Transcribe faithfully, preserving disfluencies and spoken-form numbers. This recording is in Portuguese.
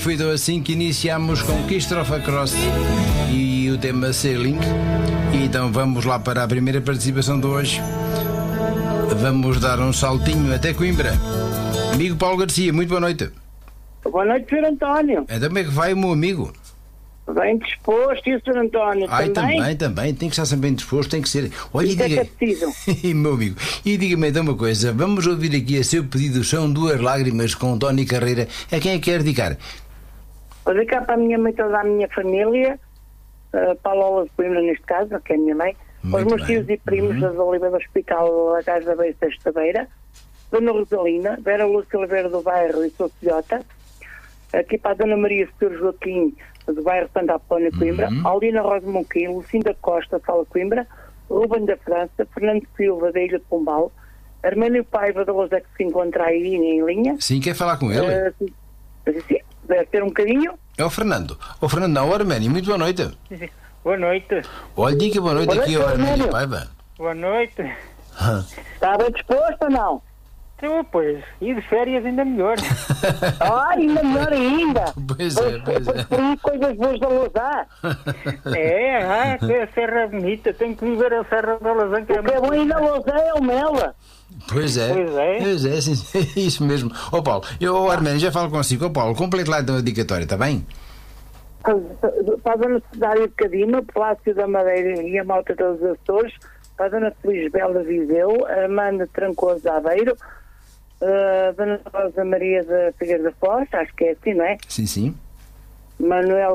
foi então assim que iniciamos com Christopher Across e o tema Sailing. E então vamos lá para a primeira participação de hoje. Vamos dar um saltinho até Coimbra. Amigo Paulo Garcia, muito boa noite. Boa noite, senhor António. Então como é que vai o meu amigo? Bem disposto, e o senhor António Ai, também? também, também, tem que estar sempre bem disposto, tem que ser. Olha, Isso e diga... é que é preciso. meu amigo, e diga-me então uma coisa, vamos ouvir aqui a seu pedido, São Duas Lágrimas com Tony Carreira. A quem é que quer dedicar? Vou dedicar para a minha mãe, toda a minha família, uh, para a Lola de Coimbra neste caso, que é a minha mãe, Muito os meus bem. tios e primos Uhum. das Olivas do Hospital da Casa da Beira Sexta-feira, Dona Rosalina, Vera Lúcia Oliveira do Bairro e sua filhota, aqui para a Dona Maria Senhor Joaquim do bairro Santa Apolónia, Coimbra, Uhum. Aldina Rosa Monquim, Lucinda Costa, Fala Coimbra, Ruben da França, Fernando Silva da Ilha de Pombal, Armênio Paiva da Losé que se encontra aí em linha. Sim, quer falar com ele? Uh, sim, sim, deve ter um bocadinho. É o Fernando. O Fernando não, o Arménio, muito boa noite. Boa noite. Olha, diga boa noite Boa aqui noite, ao Arménio Arménio. Paiva. Boa noite. Está bem disposto ou não? Então, pois, e de férias ainda melhor. Ah, ainda melhor ainda. Pois é, pois é. Por aí coisas boas da Lousá. É, ah, que a Serra é bonita. Tenho que viver a Serra da Lazã, que é O que é bom aí na Lousá é o mel. Pois é, Pois é. pois é, sim, sim, isso mesmo. Ó Paulo, eu, o Arménio, já falo consigo. Ó Paulo, complete lá então a dedicatória, está bem? Para a Dona Cesária de Cadima, Palácio da Madeira e a Malta dos Açores, para a Dona Feliz Bela Viseu, Armando Trancoso de Aveiro, uh, Dona Rosa Maria da Figueira da Foz, acho que é assim, não é? Sim, sim. Manuel